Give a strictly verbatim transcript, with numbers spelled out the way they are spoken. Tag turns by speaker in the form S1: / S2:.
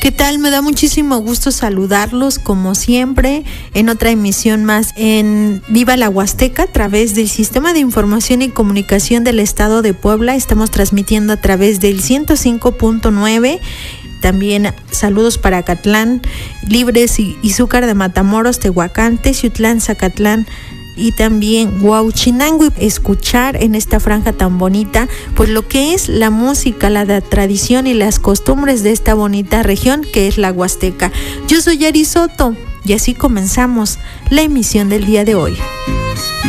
S1: ¿Qué tal? Me da muchísimo gusto saludarlos como siempre en otra emisión más en Viva la Huasteca a través del Sistema de Información y Comunicación del Estado de Puebla. Estamos transmitiendo a través del ciento cinco punto nueve. También saludos para Acatlán, Libres y Izúcar de Matamoros, Tehuacán, Teciutlán, Zacatlán y también Huauchinango. Escuchar en esta franja tan bonita pues lo que es la música, la, la tradición y las costumbres de esta bonita región que es la Huasteca. Yo soy Yari Soto y así comenzamos la emisión del día de hoy.